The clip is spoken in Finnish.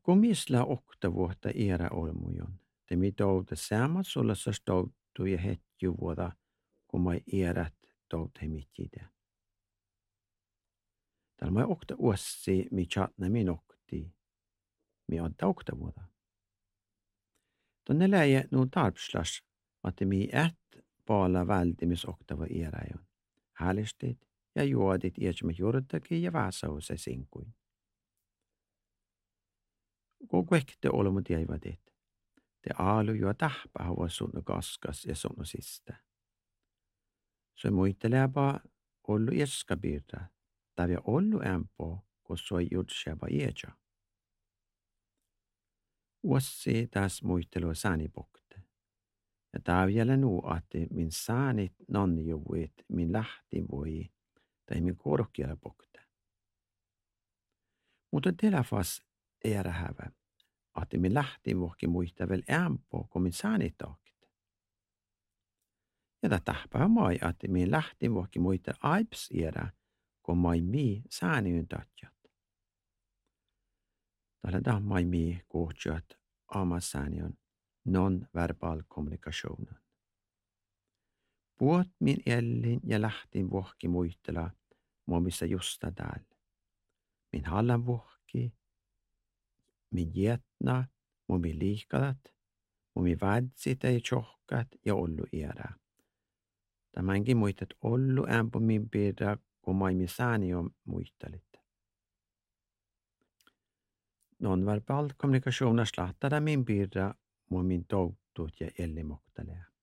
Komisla oktavuotta iärä olmujon. Te mitouta säämät sulla stoutu ja hetju vuoda, kun mai iärät tout hemitjide. Täällä mai okta uossi mi chatna mi nokti, mi adda oktavuoda. Tonne läje nu tarpslas, että mi paala vältimis oktava iäräjon. Hälistit ja juodit iätsemme juurtakin ja väsause sinkuin. Kun kuekte olemu tievadit, te aalu juo tähpä hava sunnu kaskas ja sunnu sistä. Se muitteleva ollu ieskabirra, tävi ollu ämpö, kun soi jutseva iätsä. Uossi täs muittelua säänipokte. Ja täyjällä nuu, että min säänit nonnijuvuit min lähti voi, tai min korkiela pokte. Mutta telefas erähävä, että min lähti vohki muistavel ämpö, kun min säänit taakte. Ja tähpää mai, että min lähti vohki muista aips erä, kun mai mi sääniyn tatjat. Tällä mai mi kohtsjat amasääniön non-verbal kommunikationen. Puot min ellin ja lähtin vohki muistella muomissa justa täällä. Min hallan vohki, min jätna, muomi liikadat, muomi vädsit ja tjohkat ja ollu erää. Tämänkin muistat ollu ämpö min piirrä, kun maimi sääni on muistelit. Non-verbal kommunikation slattada min piirrä muomin touttuut ja ellimoktalee.